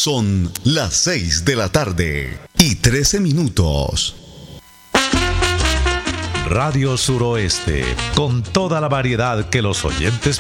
Son las 6 de la tarde y 13 minutos. Radio Suroeste, con toda la variedad que los oyentes